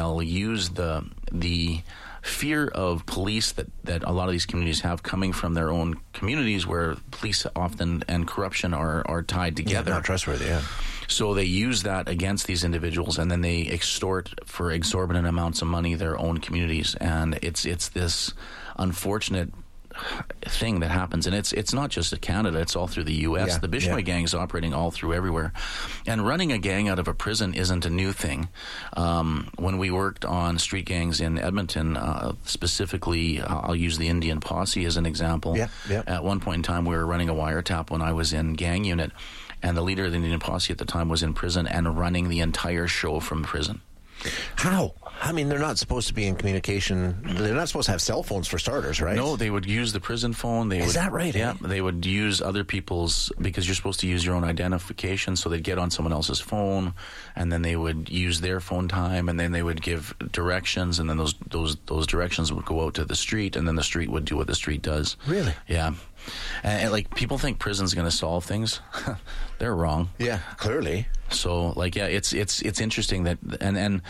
they'll use the fear of police that a lot of these communities have coming from their own communities, where police often and corruption are tied together. Not trustworthy, yeah. So they use that against these individuals, and then they extort for exorbitant amounts of money their own communities. And it's this unfortunate thing that happens, and it's not just in Canada, it's all through the U.S. Yeah, the Bishnoi gang is operating all through everywhere, and running a gang out of a prison isn't a new thing. When we worked on street gangs in Edmonton, specifically, I'll use the Indian Posse as an example. At one point in time, we were running a wiretap when I was in gang unit, and the leader of the Indian Posse at the time was in prison and running the entire show from prison. How? I mean, they're not supposed to be in communication. They're not supposed to have cell phones for starters, right? No, they would use the prison phone. Is that right? Yeah, they would use other people's, because you're supposed to use your own identification, so they'd get on someone else's phone, and then they would use their phone time, and then they would give directions, and then those directions would go out to the street, and then the street would do what the street does. Really? Yeah. And like, people think prison's going to solve things. They're wrong. Yeah, clearly. So, like, yeah, it's interesting that, and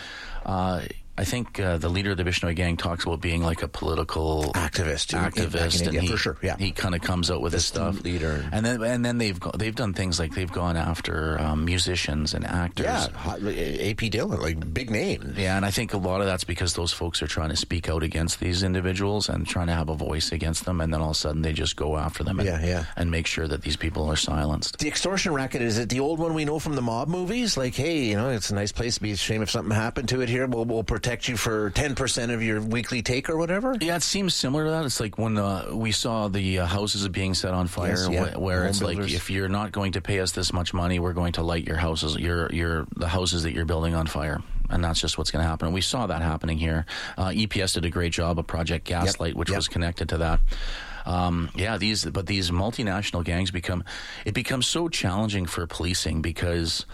I think the leader of the Bishnoi gang talks about being like a political activist, and India, for sure. Yeah, he kind of comes out with his stuff. Leader, and then they've done things like they've gone after musicians and actors. Yeah, AP Dillon, like big name. Yeah, and I think a lot of that's because those folks are trying to speak out against these individuals and trying to have a voice against them, and then all of a sudden they just go after them and make sure that these people are silenced. The extortion racket, is it the old one we know from the mob movies? Like, hey, it's a nice place to be. A shame if something happened to it here. We'll protect you for 10% of your weekly take or whatever? Yeah, it seems similar to that. It's like when we saw the houses being set on fire, where it's like, if you're not going to pay us this much money, we're going to light your houses, the houses that you're building on fire. And that's just what's going to happen. And we saw that happening here. EPS did a great job of Project Gaslight, which was connected to that. These multinational gangs become so challenging for policing, because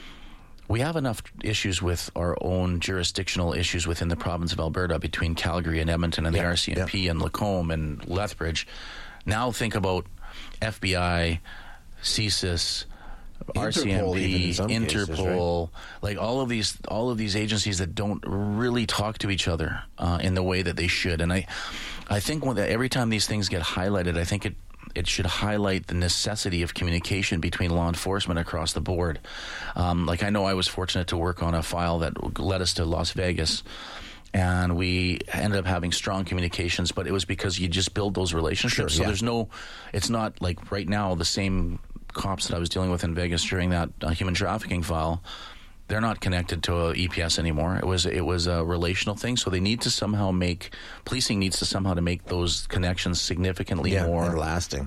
we have enough issues with our own jurisdictional issues within the province of Alberta, between Calgary and Edmonton and the RCMP and Lacombe and Lethbridge. Now think about FBI, CSIS, RCMP, Interpol, like all of these agencies that don't really talk to each other in the way that they should. And I think every time these things get highlighted, I think it should highlight the necessity of communication between law enforcement across the board. Like, I know I was fortunate to work on a file that led us to Las Vegas, and we ended up having strong communications, but it was because you just build those relationships. Sure, so it's not like right now the same cops that I was dealing with in Vegas during that human trafficking file, they're not connected to EPS anymore. It was a relational thing. So they need to somehow policing needs to somehow to make those connections significantly more lasting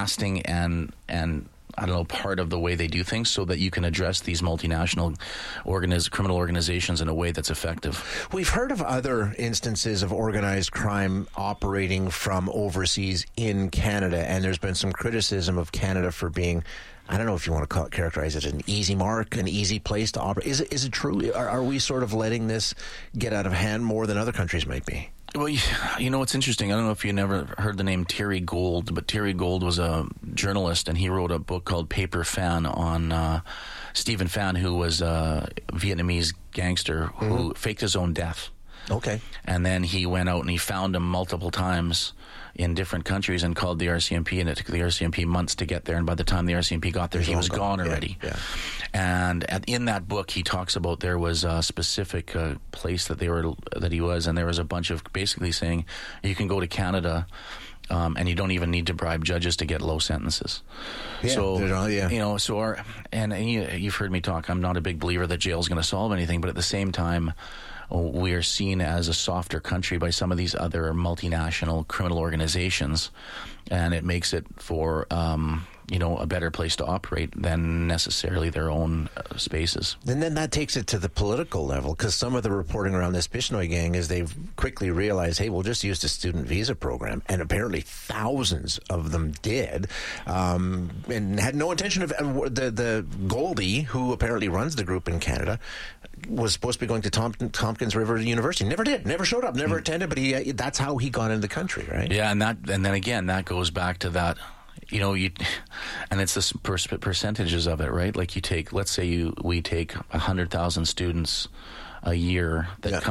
and I don't know, part of the way they do things, so that you can address these multinational criminal organizations in a way that's effective. We've heard of other instances of organized crime operating from overseas in Canada, and there's been some criticism of Canada for being, I don't know if you want to characterize it as an easy mark, an easy place to operate. Is it true? Are we sort of letting this get out of hand more than other countries might be? Well, it's interesting. I don't know if you never heard the name Terry Gold, but Terry Gold was a journalist, and he wrote a book called Paper Fan on Stephen Fan, who was a Vietnamese gangster who faked his own death. Okay. And then he went out and he found him multiple times in different countries and called the RCMP, and it took the RCMP months to get there, and by the time the RCMP got there, he was gone already. Yeah. And in that book, he talks about there was a specific place that he was, and there was a bunch of basically saying you can go to Canada and you don't even need to bribe judges to get low sentences. Yeah, so you've heard me talk, I'm not a big believer that jail's going to solve anything, but at the same time, we are seen as a softer country by some of these other multinational criminal organizations, and it makes it for a better place to operate than necessarily their own spaces. And then that takes it to the political level, because some of the reporting around this Bishnoi gang is they've quickly realized, hey, we'll just use the student visa program, and apparently thousands of them did, and had no intention of the Goldie, who apparently runs the group in Canada, was supposed to be going to Tompkins River University. Never did. Never showed up. Never attended. But that's how he got into the country, right? Yeah, and then again, that goes back to that. And it's the percentages of it, right? Like let's say we take 100,000 students a year that come